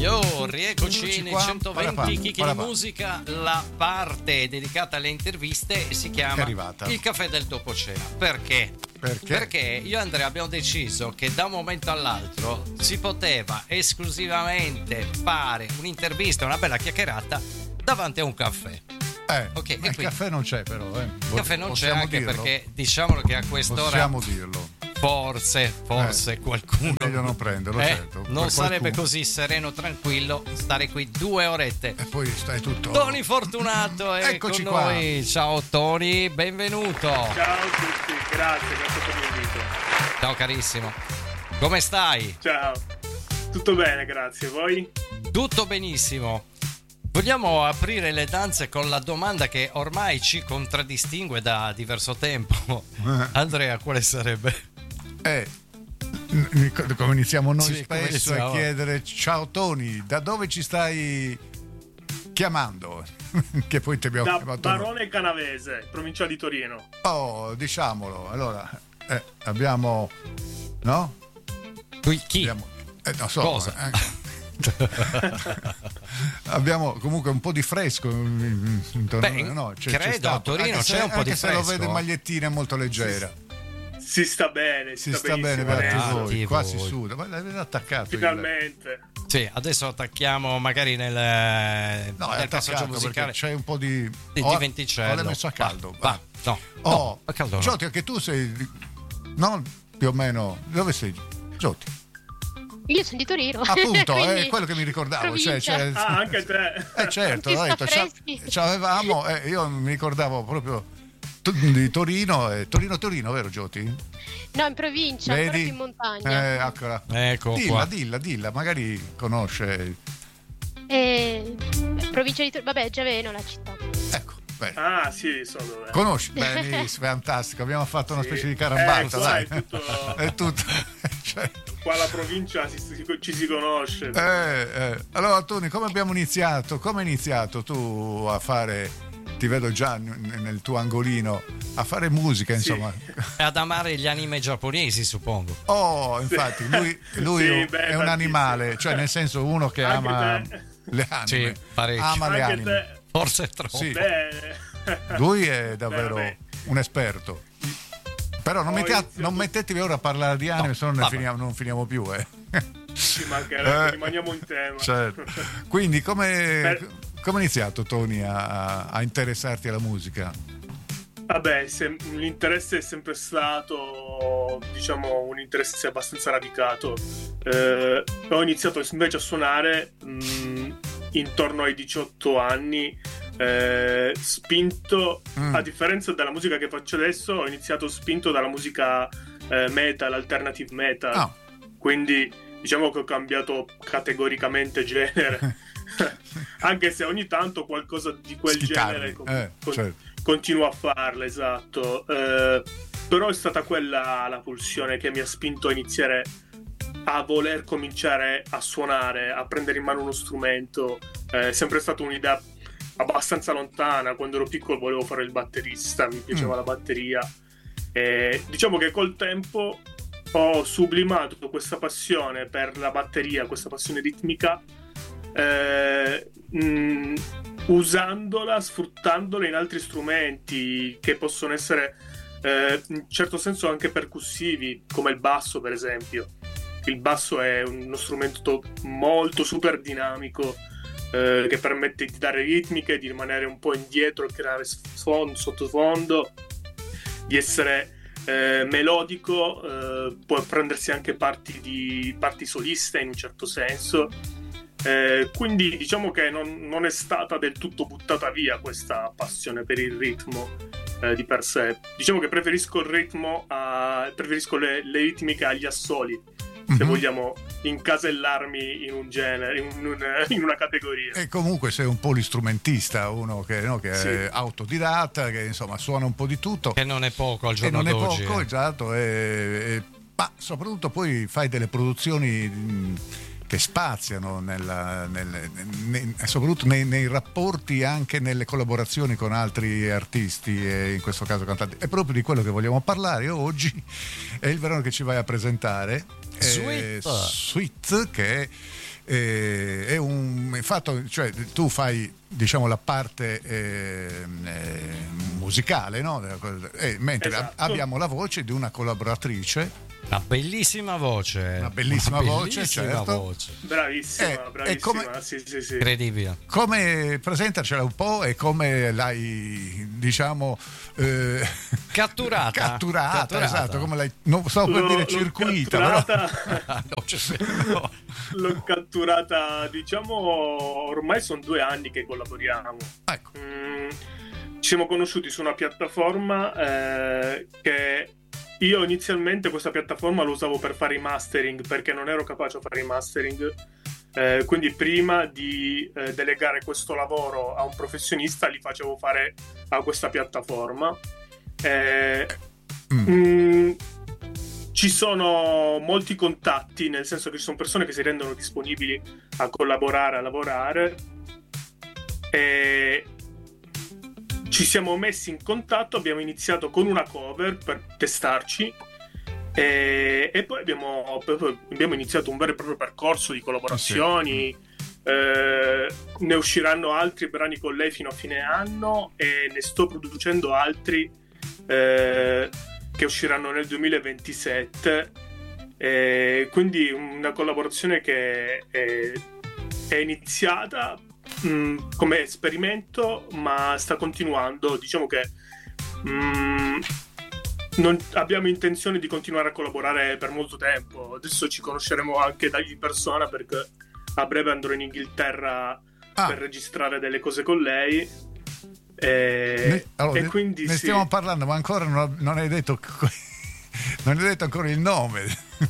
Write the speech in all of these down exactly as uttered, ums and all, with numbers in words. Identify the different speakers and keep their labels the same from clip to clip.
Speaker 1: Yo, rieccoci nei centoventi chicchi di
Speaker 2: pa.
Speaker 1: musica. La parte dedicata alle interviste si chiama Il caffè del dopo cena. Perché?
Speaker 2: Perché?
Speaker 1: Perché io e Andrea abbiamo deciso che da un momento all'altro si poteva esclusivamente fare un'intervista, una bella chiacchierata davanti a un caffè.
Speaker 2: Eh,
Speaker 1: okay,
Speaker 2: ma il
Speaker 1: quindi,
Speaker 2: caffè non c'è però. Eh.
Speaker 1: Il caffè non
Speaker 2: Possiamo
Speaker 1: c'è anche
Speaker 2: dirlo?
Speaker 1: perché diciamolo che a quest'ora
Speaker 2: possiamo dirlo.
Speaker 1: Forse, forse
Speaker 2: eh,
Speaker 1: qualcuno
Speaker 2: è meglio non prenderlo,
Speaker 1: eh,
Speaker 2: certo.
Speaker 1: non
Speaker 2: per
Speaker 1: sarebbe
Speaker 2: qualcuno.
Speaker 1: così sereno, tranquillo stare qui due orette.
Speaker 2: E poi stai tutto.
Speaker 1: Tony Fortunato è
Speaker 2: Eccoci
Speaker 1: con
Speaker 2: qua.
Speaker 1: noi. Ciao Tony, benvenuto.
Speaker 3: Ciao a tutti, grazie, grazie per l'invito.
Speaker 1: Ciao carissimo. Come stai?
Speaker 3: Ciao. Tutto bene, grazie. Voi?
Speaker 1: Tutto benissimo. Vogliamo aprire le danze con la domanda che ormai ci contraddistingue da diverso tempo.
Speaker 2: Eh.
Speaker 1: Andrea, quale sarebbe?
Speaker 2: Eh, n- come iniziamo noi
Speaker 1: Sì, come
Speaker 2: spesso
Speaker 1: iniziamo.
Speaker 2: a chiedere: ciao Tony, da dove ci stai chiamando? Che poi ti abbiamo
Speaker 3: Da
Speaker 2: chiamato
Speaker 3: Barone Canavese, provincia di Torino.
Speaker 2: noi. Oh, diciamolo. Allora, eh, abbiamo, no?
Speaker 1: Qui chi?
Speaker 2: Abbiamo, eh, non so,
Speaker 1: Cosa?
Speaker 2: eh. Abbiamo comunque un po' di fresco intorno.
Speaker 1: Beh,
Speaker 2: No, c'è,
Speaker 1: credo,
Speaker 2: c'è stato.
Speaker 1: a Torino
Speaker 2: Anche se-
Speaker 1: c'è un po'
Speaker 2: anche
Speaker 1: di
Speaker 2: se lo
Speaker 1: fresco.
Speaker 2: vedo in magliettina molto leggera.
Speaker 3: Si sta bene,
Speaker 2: Si
Speaker 3: si,
Speaker 2: sta bene,
Speaker 3: benissimo
Speaker 2: beati
Speaker 3: adesso.
Speaker 2: voi.
Speaker 1: Beati
Speaker 2: Qua
Speaker 1: voi.
Speaker 2: si suda, ma l'avete attaccato. il-
Speaker 3: Finalmente.
Speaker 1: Sì, adesso attacchiamo magari nel,
Speaker 2: No,
Speaker 1: nel
Speaker 2: è
Speaker 1: passaggio
Speaker 2: attaccato
Speaker 1: musicale
Speaker 2: perché c'è un po' di
Speaker 1: di,
Speaker 2: oh,
Speaker 1: di venticello.
Speaker 2: oh, l'hai messo a caldo.
Speaker 1: Va, va. No,
Speaker 2: Oh,
Speaker 1: no, a caldo no.
Speaker 2: Giotti, anche tu sei di- no, più o meno. Dove sei? Giotti.
Speaker 4: Io sono di Torino.
Speaker 2: Appunto, è
Speaker 4: quindi
Speaker 2: quello che mi ricordavo. Cioè,
Speaker 4: provincia.
Speaker 2: cioè,
Speaker 3: Ah, anche te.
Speaker 2: eh certo,
Speaker 4: Ci
Speaker 2: l'ho
Speaker 4: sta
Speaker 2: detto, c'ha-
Speaker 4: freschi.
Speaker 2: c'avevamo, eh, io mi ricordavo proprio to- di Torino, eh, Torino Torino, vero Giotti?
Speaker 4: No, in provincia, ancora
Speaker 2: Vedi?
Speaker 4: più in montagna.
Speaker 2: Eh, eccola.
Speaker 1: Ecco
Speaker 2: dilla,
Speaker 1: qua.
Speaker 2: dilla, dilla, magari conosce.
Speaker 4: Eh, provincia di Torino, vabbè, Giaveno la città.
Speaker 2: Ecco, bene.
Speaker 3: Ah, sì, so dov'è.
Speaker 2: Conosci? Benissimo, fantastico. Abbiamo fatto una
Speaker 3: Sì.
Speaker 2: specie di
Speaker 3: Eh,
Speaker 2: carambata,
Speaker 3: qua
Speaker 2: dai.
Speaker 3: è tutto-
Speaker 2: È tutto. Cioè,
Speaker 3: Qua la provincia si, si- ci si conosce.
Speaker 2: eh, eh. Allora, Tony, come abbiamo iniziato? Come hai iniziato tu a fare? Ti vedo già n- nel tuo angolino a fare musica, insomma.
Speaker 1: E ad amare gli anime giapponesi, suppongo.
Speaker 2: Oh, infatti, lui, lui
Speaker 3: Sì,
Speaker 2: è un-
Speaker 3: beh,
Speaker 2: è un
Speaker 3: tantissimo.
Speaker 2: animale, cioè nel senso uno che
Speaker 3: Anche
Speaker 2: ama
Speaker 3: te.
Speaker 2: le anime.
Speaker 1: Sì, parecchio.
Speaker 2: Ama le
Speaker 3: Anche
Speaker 2: anime.
Speaker 3: te.
Speaker 1: Forse è troppo.
Speaker 2: Sì.
Speaker 3: Bene.
Speaker 2: Lui è davvero
Speaker 3: Beh,
Speaker 2: un esperto. Però non,
Speaker 3: Ho
Speaker 2: mettete-
Speaker 3: iniziato-
Speaker 2: non mettetevi ora a parlare di anime,
Speaker 1: No,
Speaker 2: se no ne
Speaker 1: vabbè.
Speaker 2: finiamo, non finiamo più. Eh.
Speaker 3: Ci mancherebbe,
Speaker 2: Eh,
Speaker 3: rimaniamo in tema.
Speaker 2: certo. Quindi come
Speaker 3: Per-
Speaker 2: come hai iniziato, Tony, a, a interessarti alla musica?
Speaker 3: Vabbè, se- l'interesse è sempre stato, diciamo, un interesse abbastanza radicato. Eh, ho iniziato invece a suonare mh, intorno ai diciotto anni, eh, spinto,
Speaker 2: Mm.
Speaker 3: a differenza della musica che faccio adesso, ho iniziato spinto dalla musica eh, metal, alternative metal.
Speaker 2: Ah.
Speaker 3: Quindi diciamo che ho cambiato categoricamente genere. Anche se ogni tanto qualcosa di quel
Speaker 2: Schitarri,
Speaker 3: genere con-
Speaker 2: eh,
Speaker 3: con-
Speaker 2: certo.
Speaker 3: continuo a farlo, esatto. Eh, però è stata quella la pulsione che mi ha spinto a iniziare a voler cominciare a suonare, a prendere in mano uno strumento. Eh, è sempre stata un'idea abbastanza lontana. Quando ero piccolo volevo fare il batterista, mi piaceva
Speaker 2: Mm.
Speaker 3: la batteria. E diciamo che col tempo ho sublimato questa passione per la batteria, questa passione ritmica, eh, mh, usandola, sfruttandola in altri strumenti che possono essere eh, in certo senso anche percussivi, come il basso per esempio. Il basso è uno strumento molto super dinamico, eh, che permette di dare ritmiche, di rimanere un po' indietro, creare sfondo, sottofondo, di essere eh, melodico, eh, può prendersi anche parti di parti soliste in un certo senso. Eh, quindi diciamo che non, non è stata del tutto buttata via questa passione per il ritmo eh, di per sé. Diciamo che preferisco il ritmo a, preferisco le, le ritmiche agli assoli, se
Speaker 2: Mhm.
Speaker 3: vogliamo incasellarmi in un genere, in, un, in una categoria.
Speaker 2: E comunque sei un polistrumentista, uno che, no, che
Speaker 3: Sì.
Speaker 2: è autodidatta, che insomma suona un po' di tutto.
Speaker 1: Che non è poco al
Speaker 2: E
Speaker 1: giorno
Speaker 2: non è
Speaker 1: d'oggi.
Speaker 2: poco,
Speaker 1: eh.
Speaker 2: esatto. E, e- ma soprattutto poi fai delle produzioni mh, che spaziano nella, nelle- nei- soprattutto nei, nei rapporti, anche nelle collaborazioni con altri artisti e in questo caso cantanti. È proprio di quello che vogliamo parlare oggi. È il brano che ci vai a presentare.
Speaker 1: Sweet.
Speaker 2: Eh, Sweet, che eh, è un fatto, cioè tu fai diciamo la parte eh, eh, musicale, no? Eh, mentre
Speaker 3: Esatto.
Speaker 2: abbiamo la voce di una collaboratrice.
Speaker 1: Una bellissima voce.
Speaker 2: Una bellissima
Speaker 1: Una
Speaker 2: voce,
Speaker 1: bellissima
Speaker 2: certo.
Speaker 1: voce.
Speaker 3: Bravissima,
Speaker 2: Eh,
Speaker 3: bravissima.
Speaker 2: e come-
Speaker 3: Sì, sì, sì.
Speaker 1: Incredibile.
Speaker 2: Come presentacela un po' e come l'hai, diciamo, eh,
Speaker 1: Catturata.
Speaker 2: catturata,
Speaker 1: Catturata.
Speaker 2: esatto, come l'hai, non so per
Speaker 3: L'ho-
Speaker 2: dire
Speaker 3: l'ho
Speaker 2: circuita, però.
Speaker 3: catturata-
Speaker 1: No, cioè, no.
Speaker 3: L'ho catturata, diciamo, ormai sono due anni che collaboriamo.
Speaker 2: Ecco.
Speaker 3: Mm, ci siamo conosciuti su una piattaforma eh, che io inizialmente questa piattaforma la usavo per fare i mastering perché non ero capace a fare i mastering. Eh, quindi prima di eh, delegare questo lavoro a un professionista li facevo fare a questa piattaforma. Eh,
Speaker 2: Mm.
Speaker 3: mm, ci sono molti contatti, nel senso che ci sono persone che si rendono disponibili a collaborare, a lavorare, e ci siamo messi in contatto, abbiamo iniziato con una cover per testarci e, e poi abbiamo, poi abbiamo iniziato un vero e proprio percorso di collaborazioni. Eh, ne usciranno altri brani con lei fino a fine anno e ne sto producendo altri eh, che usciranno nel duemilaventisette, eh, quindi una collaborazione che è, è iniziata mh, come esperimento ma sta continuando. Diciamo che mh, non abbiamo intenzione di continuare a collaborare per molto tempo. Adesso ci conosceremo anche da di persona perché a breve andrò in Inghilterra
Speaker 2: Ah.
Speaker 3: per registrare delle cose con lei. E,
Speaker 2: Ne, allora,
Speaker 3: e
Speaker 2: ne-
Speaker 3: quindi
Speaker 2: ne
Speaker 3: sì.
Speaker 2: stiamo parlando, ma ancora non, non hai detto non hai detto ancora il nome.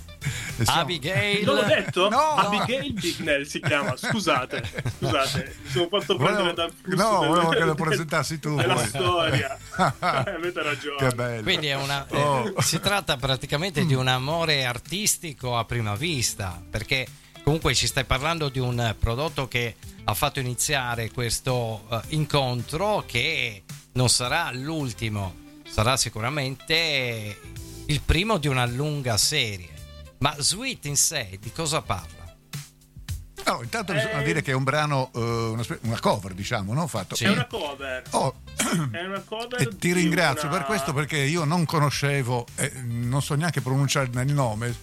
Speaker 2: E siamo-
Speaker 1: Abigail.
Speaker 3: Non l'ho detto?
Speaker 2: No.
Speaker 3: Abigail Bignell si chiama. Scusate, scusate, mi sono fatto prendere
Speaker 2: Volevo-
Speaker 3: dal flusso
Speaker 2: no,
Speaker 3: del-
Speaker 2: volevo che lo
Speaker 3: del-
Speaker 2: presentassi tu,
Speaker 3: della
Speaker 2: poi.
Speaker 3: storia. Eh, avete ragione.
Speaker 2: Che bello.
Speaker 1: Quindi è una, eh,
Speaker 2: Oh.
Speaker 1: si tratta praticamente di un amore artistico a prima vista, perché comunque ci stai parlando di un prodotto che ha fatto iniziare questo eh, incontro, che non sarà l'ultimo, sarà sicuramente il primo di una lunga serie. Ma Sweet in sé di cosa parla?
Speaker 2: Allora, intanto bisogna
Speaker 3: Eh.
Speaker 2: dire che è un brano, eh, una, spe- una cover, diciamo, no? Fatto.
Speaker 1: Sì.
Speaker 3: È una cover.
Speaker 2: Oh,
Speaker 3: È una cover
Speaker 2: e ti
Speaker 3: di
Speaker 2: ringrazio
Speaker 3: una-
Speaker 2: per questo, perché io non conoscevo, eh, non so neanche pronunciarne il nome,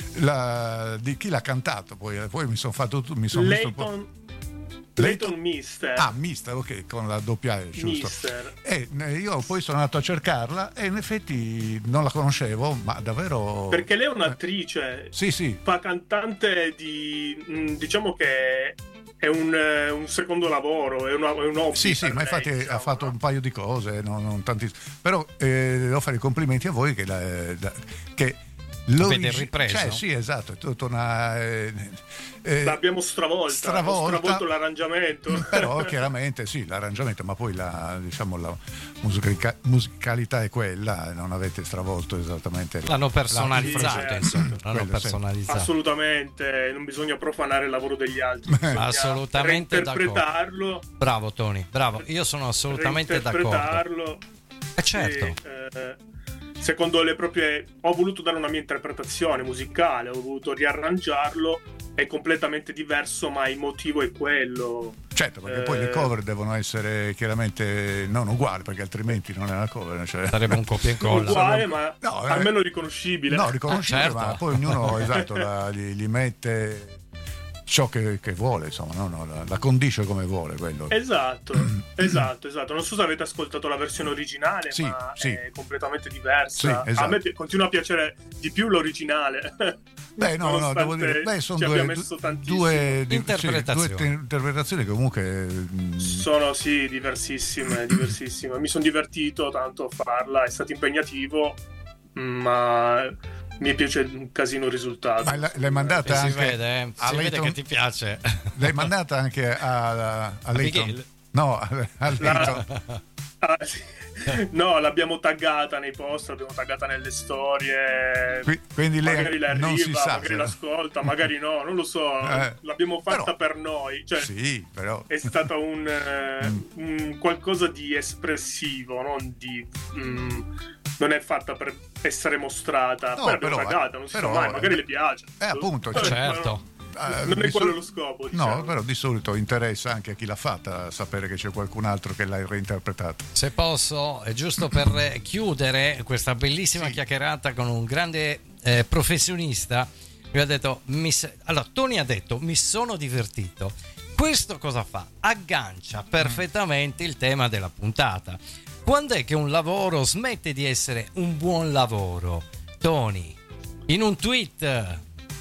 Speaker 2: la- di chi l'ha cantato. Poi, poi mi sono fatto tu- mi sono messo un po'.
Speaker 3: Layton Layton Mister.
Speaker 2: Ah, Mister, ok, con la doppia E, giusto.
Speaker 3: Mister.
Speaker 2: E eh, io poi sono andato a cercarla e in effetti non la conoscevo, ma davvero.
Speaker 3: Perché lei è un'attrice,
Speaker 2: Sì, sì.
Speaker 3: fa cantante di... mh, diciamo che è un, eh, un secondo lavoro, è, una, è un hobby.
Speaker 2: Sì, sì,
Speaker 3: per
Speaker 2: ma
Speaker 3: lei,
Speaker 2: infatti
Speaker 3: diciamo,
Speaker 2: ha fatto
Speaker 3: no?
Speaker 2: un paio di cose, non, non tanti. Però eh, devo fare i complimenti a voi che, la, la- che
Speaker 1: Avete ripreso?
Speaker 2: Cioè, sì, esatto, è tutta una. Eh, eh,
Speaker 3: L'abbiamo stravolta,
Speaker 2: stravolta.
Speaker 3: ho stravolto l'arrangiamento.
Speaker 2: Però chiaramente sì, l'arrangiamento, ma poi la, diciamo, la musicalica- musicalità è quella, non avete stravolto esattamente. la-
Speaker 1: L'hanno personalizzato,
Speaker 3: Sì,
Speaker 1: insomma, l'hanno
Speaker 2: Quello, sì.
Speaker 1: personalizzato.
Speaker 3: Assolutamente, non bisogna profanare il lavoro degli altri, bisogna
Speaker 1: Assolutamente
Speaker 3: reinterpretarlo.
Speaker 1: Bravo Tony, bravo, io sono assolutamente d'accordo.
Speaker 3: reinterpretarlo.
Speaker 1: Eh, certo.
Speaker 3: E, eh, secondo le proprie, ho voluto dare una mia interpretazione musicale, ho voluto riarrangiarlo, è completamente diverso, ma il motivo è quello.
Speaker 2: Certo, perché poi le
Speaker 3: Eh,
Speaker 2: cover devono essere chiaramente non uguali, perché altrimenti non è una cover. Cioè...
Speaker 1: Sarebbe un copia e incolla.
Speaker 3: uguale, ma
Speaker 2: No, eh,
Speaker 3: almeno riconoscibile.
Speaker 2: No, riconoscibile,
Speaker 1: Ah, certo.
Speaker 2: ma poi ognuno esatto, la- gli, gli mette ciò che, che vuole, insomma, no? No, la, la condisce come vuole quello.
Speaker 3: Esatto, esatto, esatto. Non so se avete ascoltato la versione originale,
Speaker 2: Sì,
Speaker 3: ma
Speaker 2: sì.
Speaker 3: è completamente diversa.
Speaker 2: Sì, esatto.
Speaker 3: A me pi- continua a piacere di più l'originale.
Speaker 2: Beh, no, no, devo dire, beh, sono
Speaker 3: ci
Speaker 2: due,
Speaker 3: abbia messo
Speaker 2: du-
Speaker 3: tantissimo.
Speaker 2: due, di-
Speaker 1: Interpretazioni.
Speaker 2: sì, due te- interpretazioni che comunque mm,
Speaker 3: Sono sì, diversissime, diversissime. Mi sono divertito tanto a farla, è stato impegnativo, ma mi piace un casino il risultato.
Speaker 2: ma l'hai l'hai mandata
Speaker 1: E si
Speaker 2: anche
Speaker 1: vede, eh,
Speaker 2: a
Speaker 1: si vede
Speaker 2: Layton?
Speaker 1: che ti piace.
Speaker 2: L'hai mandata anche a, a, a Layton?
Speaker 1: Abigail?
Speaker 2: No, a, a Layton.
Speaker 3: Ah, sì. No, l'abbiamo taggata nei post, l'abbiamo taggata nelle storie.
Speaker 2: Qui- quindi lei
Speaker 3: magari le
Speaker 2: non si
Speaker 3: arriva,
Speaker 2: sa
Speaker 3: magari
Speaker 2: se-
Speaker 3: l'ascolta, magari no, non lo so.
Speaker 2: Eh,
Speaker 3: L'abbiamo fatta
Speaker 2: però-
Speaker 3: per noi. Cioè,
Speaker 2: Sì, però
Speaker 3: è stata un, eh,
Speaker 2: Mm.
Speaker 3: un qualcosa di espressivo, non di. mm, non è fatta per essere mostrata.
Speaker 2: No,
Speaker 3: Poi l'abbiamo
Speaker 2: però,
Speaker 3: taggata, non si
Speaker 2: però,
Speaker 3: sa mai, magari
Speaker 2: eh,
Speaker 3: le piace.
Speaker 2: eh, appunto,
Speaker 3: Eh,
Speaker 2: cioè-
Speaker 1: Certo.
Speaker 2: eh,
Speaker 3: non è
Speaker 2: di
Speaker 3: quello
Speaker 2: sol-
Speaker 3: lo scopo, diciamo.
Speaker 2: No, però di solito interessa anche a chi l'ha fatta sapere che c'è qualcun altro che l'ha reinterpretata.
Speaker 1: Se posso, è giusto per chiudere questa bellissima
Speaker 2: Sì.
Speaker 1: chiacchierata con un grande eh, professionista, mi ha detto, mi se- allora Tony ha detto mi sono divertito. Questo cosa fa? Aggancia perfettamente il tema della puntata. Quando è che un lavoro smette di essere un buon lavoro? Tony, in un tweet.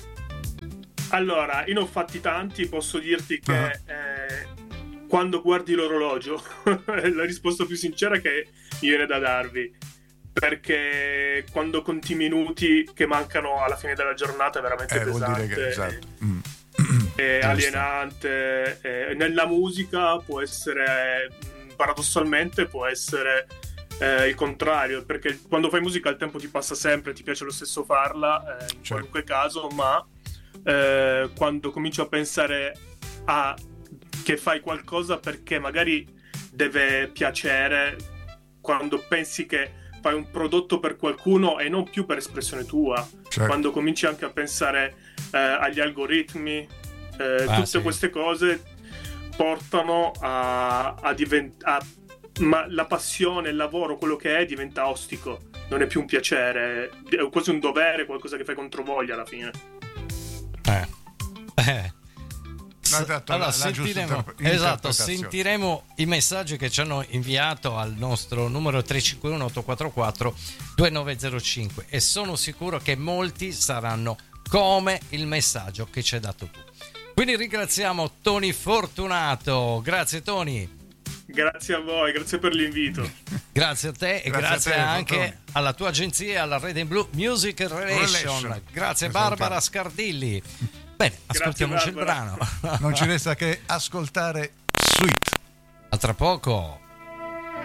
Speaker 3: Allora, io ne ho fatti tanti, posso dirti che
Speaker 2: Ah.
Speaker 3: eh, quando guardi l'orologio è la risposta più sincera che mi viene da darvi, perché quando conti i minuti che mancano alla fine della giornata è veramente
Speaker 2: Eh, vuol
Speaker 3: pesante,
Speaker 2: dire che esatto. Mm.
Speaker 3: è
Speaker 2: Giusto.
Speaker 3: alienante. eh, nella musica può essere, mh, paradossalmente può essere eh, il contrario, perché quando fai musica il tempo ti passa sempre, ti piace lo stesso farla, eh, in
Speaker 2: Certo.
Speaker 3: qualunque caso, ma eh, quando cominci a pensare a che fai qualcosa perché magari deve piacere, quando pensi che fai un prodotto per qualcuno e non più per espressione tua,
Speaker 2: Certo.
Speaker 3: quando cominci anche a pensare eh, agli algoritmi, eh,
Speaker 1: Ah,
Speaker 3: tutte
Speaker 1: sì.
Speaker 3: queste cose portano a, a diventare, ma la passione, il lavoro, quello che è diventa ostico, non è più un piacere, è quasi un dovere, qualcosa che fai controvoglia alla fine.
Speaker 1: Eh. Eh.
Speaker 2: Ha dato
Speaker 1: Allora,
Speaker 2: la- la giusta
Speaker 1: sentiremo,
Speaker 2: interpre-
Speaker 1: esatto,
Speaker 2: interpretazione.
Speaker 1: sentiremo i messaggi che ci hanno inviato al nostro numero tre cinque uno otto quattro quattro due nove zero cinque e sono sicuro che molti saranno come il messaggio che ci hai dato tu. Quindi ringraziamo Tony Fortunato. Grazie Tony.
Speaker 3: Grazie a voi, grazie per l'invito.
Speaker 1: Grazie a te e
Speaker 2: Grazie a
Speaker 1: grazie
Speaker 2: te,
Speaker 1: anche
Speaker 2: Fortuna.
Speaker 1: alla tua agenzia, alla Red and Blue Music Relation.
Speaker 2: Relation.
Speaker 1: Grazie
Speaker 2: Esatto.
Speaker 1: Barbara Scardilli. Bene, ascoltiamoci il
Speaker 3: Barbara.
Speaker 1: brano.
Speaker 2: Non ci resta che ascoltare Sweet.
Speaker 1: A tra poco.